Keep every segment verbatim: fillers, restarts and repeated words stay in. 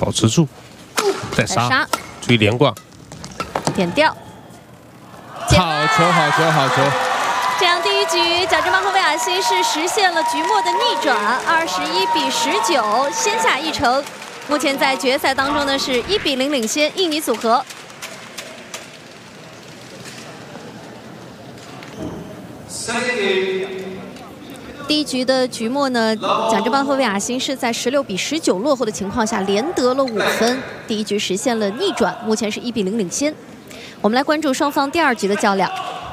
保持住，再杀，注意连挂， 点掉。 好球，好球，好球！ 这样第一局，贾振邦和魏雅欣是实现了局末的逆转，二十一比十九，先下一城。目前在决赛当中呢，是一比零领先印尼组合。第一局的局末呢，贾振邦和魏雅欣是在十六比十九落后的情况下，连得了五分，第一局实现了逆转，目前是一比零领先。我们来关注双方第二局的较量。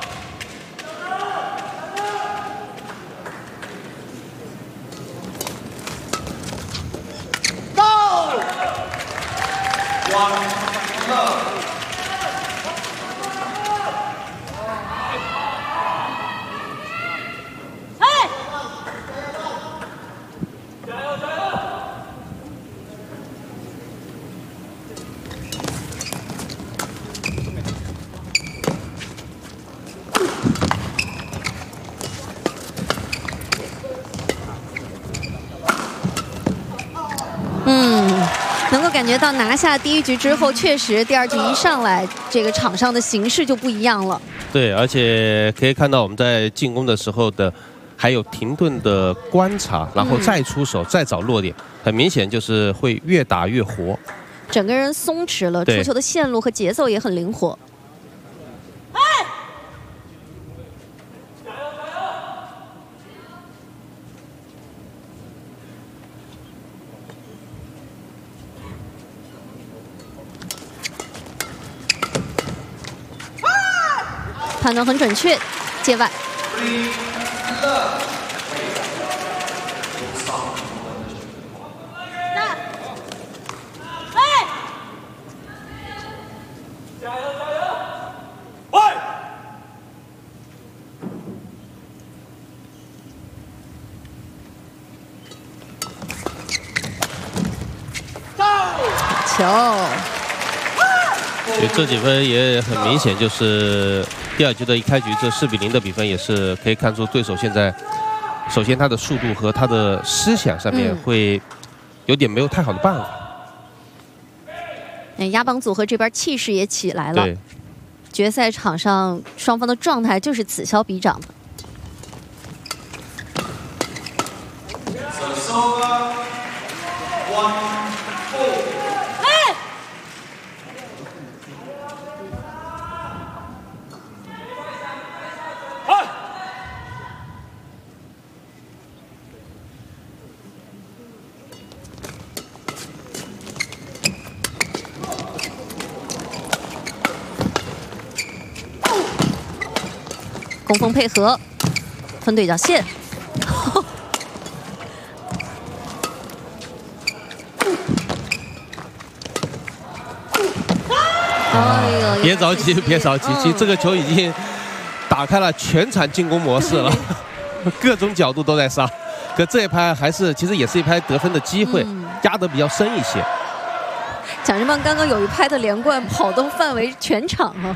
能够感觉到拿下第一局之后，确实第二局一上来，这个场上的形势就不一样了。 对，而且可以看到我们在进攻的时候的，还有停顿的观察，然后再出手，嗯、再找落点，很明显就是会越打越活。 整个人松弛了，出球的线路和节奏也很灵活。判断很准确，界外。球。 所以这几分也很明显，就是第二局的一开局这四比零的比分，也是可以看出对手现在，首先他的速度和他的思想上面会有点没有太好的办法。 嗯，亚邦组合这边气势也起来了。 对， 决赛场上双方的状态就是此消彼长的。攻锋配合，分对角线。哎呦！ 别着急，别着急，其实这个球已经打开了全场进攻模式了，各种角度都在杀。可这一拍还是其实也是一拍得分的机会，嗯、压得比较深一些。 蒋振邦刚刚有一拍的连贯，跑动范围全场啊。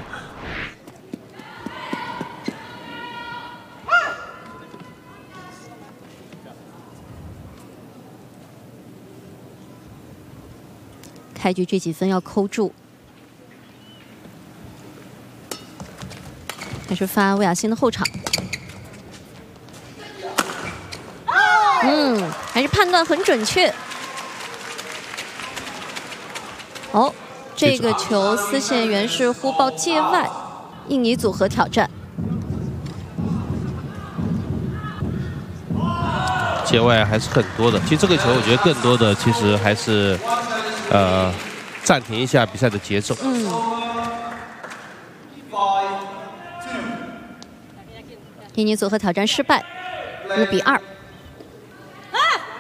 开局这几分要扣住，还是发魏雅欣的后场。嗯，还是判断很准确。哦，这个球司线员是呼报界外，印尼组合挑战。 界外还是很多的，其实这个球我觉得更多的其实还是。呃，暂停一下比赛的节奏。 嗯。印尼组合挑战失败，五比二。